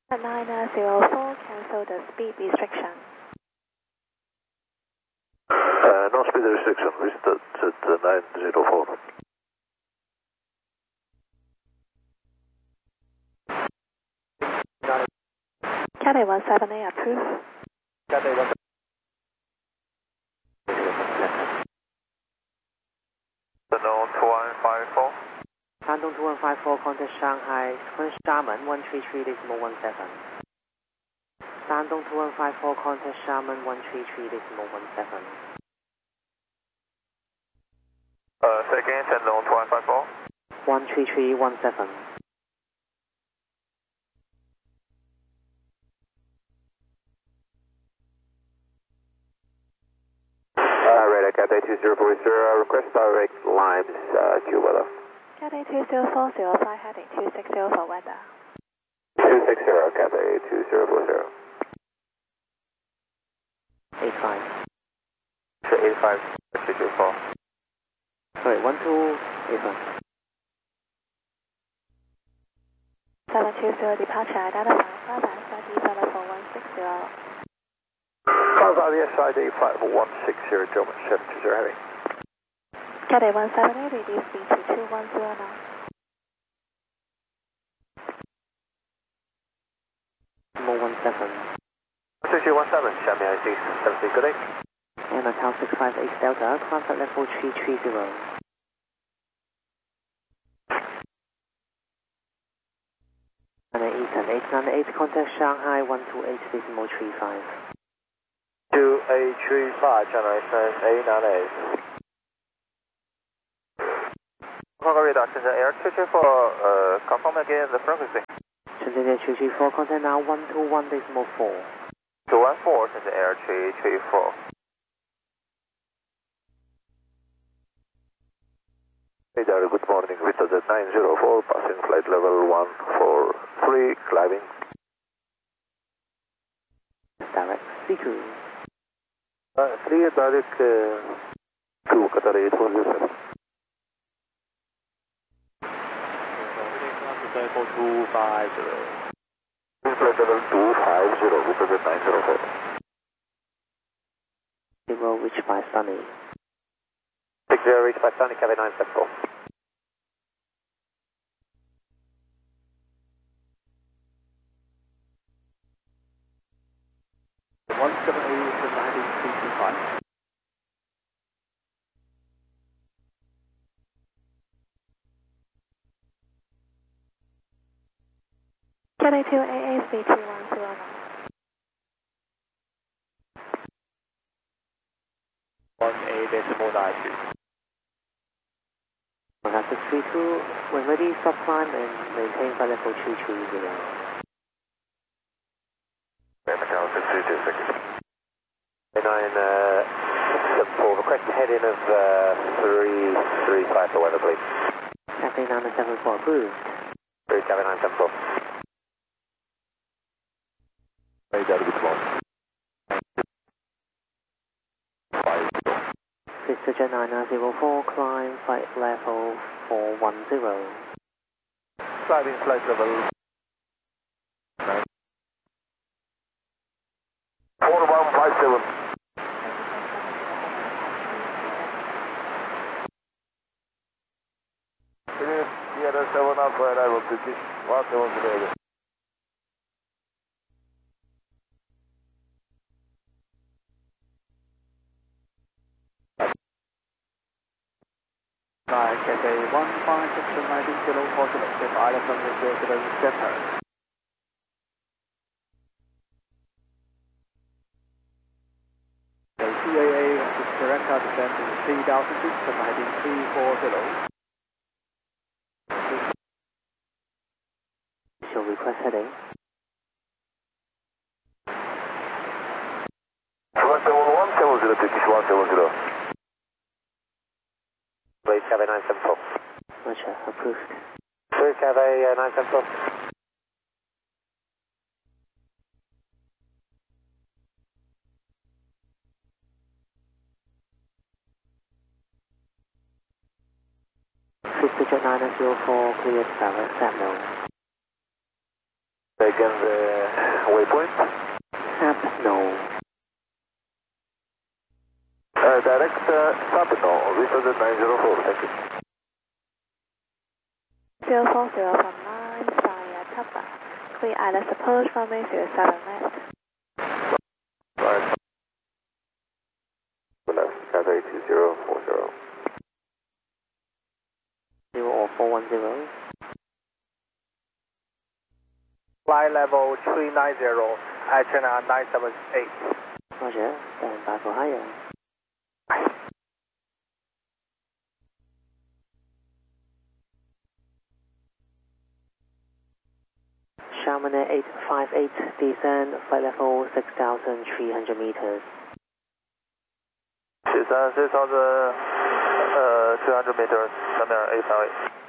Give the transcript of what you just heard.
904, cancel the speed restriction. No speed restriction, visited at 904. Cathay 17A approved. Cathay 17. Unknown 2154. Shandong 2154, contact Shanghai, Xiamen 133.17. Shandong 2154, contact Xiamen 133.17. Second, Shandong 2154. 133.17. Radar Cathay 2040, request direct lines to weather. Cathay 2040, fly heading 260 for weather. 260, Cathay 2040. 85. 85, 224. Sorry, 1285. 720 departure, identify flight by SID 74160. Cloud the SID 5160, German 720 heavy. Cathay 178, reduce speed to 2109. More 17. 2217, Xiamen IC 73, good day. And Macau 658 Delta, contact level 330. And Eastern 898, contact Shanghai 128.35. 2835, Channel Eastern 898. Congo radar, Shenzhen Air 234, confirm again the frequency. Shenzhen Air 334, contact now 121.4. 214, Shenzhen Air 334. Radar, good morning, Victor at 904, passing flight level 143, climbing. Direct, C2. 3 direct to Qatar 847. Level 250. Flight level 250, Victor at 904. Zero reached by Sunny. 60 reached by Sunny, Cathay 974. Cathay 2AA, speed 2109. 18.92. Contact 632, when ready, stop climb and maintain flight level 230. Macau 632, 974, request heading of 335 for weather, please. Cathay 974 approved. 3 Cathay 974. Radar, good morning. Sister Jet 904, climb flight level 410. Climbing flight level 4157. Yeah, that's 7 up for arrival, 170. Cathay 156.90 selected island from the resident center. The CAA is direct out descent to 3000 feet from 19340. Show request heading. 171, 170, Turkish 170. Wait, Cathay 974. Roger, approved. 3 Cathay 974. Sister Jet 904, cleared direct Samuel. Again, the waypoint. Sapno. Direct Sapno, Vietjet 904, thank you. 040 from 9 via Tapa. Clear island approach from 07 left. Right. Left, Cathay 2040. 00410. Fly level 390, China 978. Roger, stand by for higher. Chamonix 858, descend, flight level 6,300 meters. 6,300 meters, Chamonix 858.